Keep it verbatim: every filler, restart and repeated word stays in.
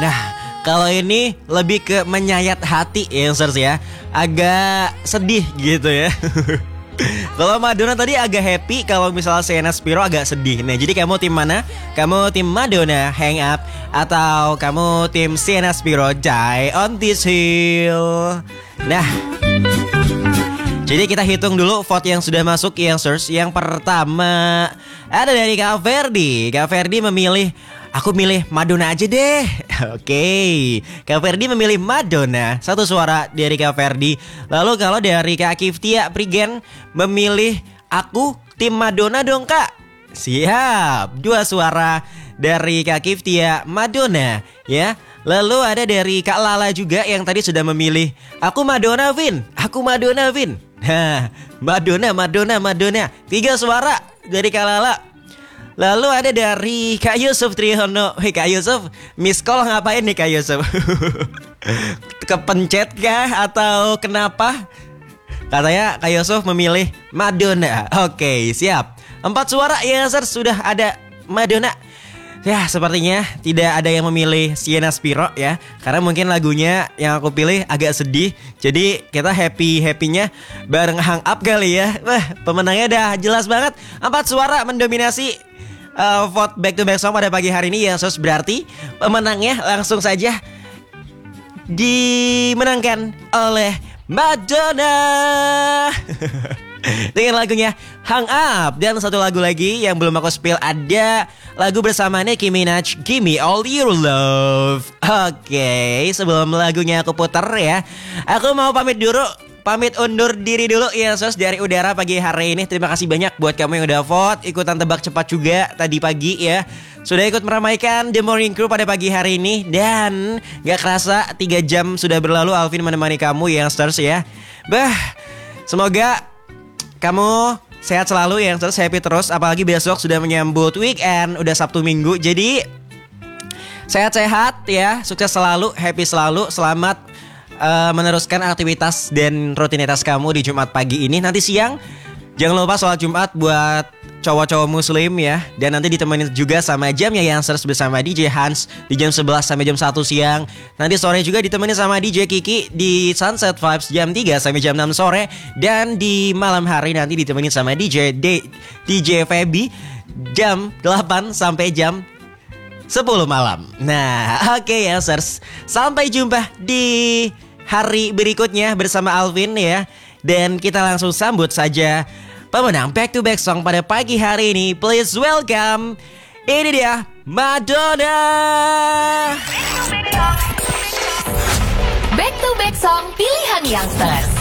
Nah, kalau ini lebih ke menyayat hati ya, Youngsters ya. Agak sedih gitu ya. Kalau Madonna tadi agak happy, kalau misalnya Sienna Spiro agak sedih. Nah, jadi kamu tim mana? Kamu tim Madonna Hang Up atau kamu tim Sienna Spiro Die on This Hill? Nah, jadi kita hitung dulu vote yang sudah masuk, Youngsters. Yang pertama ada dari Kak Ferdi. Kak Ferdi memilih, aku milih Madonna aja deh. Oke, Kak Ferdi memilih Madonna. Satu suara dari Kak Ferdi. Lalu kalau dari Kak Kiftia Prigen memilih, aku tim Madonna dong Kak. Siap, dua suara dari Kak Kiftia Madonna ya. Lalu ada dari Kak Lala juga yang tadi sudah memilih, aku Madonna Vin. Aku Madonna Vin. Nah, Madonna, Madonna, Madonna. Tiga suara dari Kak Lala. Lalu ada dari Kak Yusuf Trihono. Hei Kak Yusuf, miss call ngapain nih Kak Yusuf? Kepencet kah atau kenapa? Katanya Kak Yusuf memilih Madonna. Oke, siap. Empat suara ya, Sir, sudah ada Madonna. Ya, sepertinya tidak ada yang memilih Sienna Spiro ya, karena mungkin lagunya yang aku pilih agak sedih. Jadi kita happy-happynya bareng Hang Up kali ya. Wah, pemenangnya udah jelas banget. Empat suara mendominasi uh, vote back to back song pada pagi hari ini ya. So berarti pemenangnya langsung saja dimenangkan oleh Madonna dengan lagunya Hang Up. Dan satu lagu lagi yang belum aku spill, ada lagu bersama Nicki Minaj, Gimme All Your Love. Oke, sebelum lagunya aku putar ya, aku mau pamit dulu. Pamit undur diri dulu ya, Sos, dari udara pagi hari ini. Terima kasih banyak buat kamu yang udah vote, ikutan tebak cepat juga tadi pagi ya. Sudah ikut meramaikan The Morning Crew pada pagi hari ini. Dan gak kerasa tiga jam sudah berlalu Alvin menemani kamu ya, Sos ya. Bah, semoga kamu sehat selalu ya, terus happy terus. Apalagi besok sudah menyambut weekend, udah Sabtu Minggu. Jadi sehat-sehat ya, sukses selalu, happy selalu. Selamat uh, meneruskan aktivitas dan rutinitas kamu di Jumat pagi ini. Nanti siang jangan lupa sholat Jumat buat cowok-cowok muslim ya. Dan nanti ditemenin juga sama jamnya yang seru bersama D J Hans di jam sebelas sampai jam satu siang. Nanti sore juga ditemenin sama D J Kiki di Sunset Vibes jam tiga sampai jam enam sore. Dan di malam hari nanti ditemenin sama D J D, D J Feby jam delapan sampai jam sepuluh malam. Nah, oke okay ya, sirs. Sampai jumpa di hari berikutnya bersama Alvin ya. Dan kita langsung sambut saja pemenang back to back song pada pagi hari ini. Please welcome, ini dia Madonna. Back to back song pilihan Youngsters.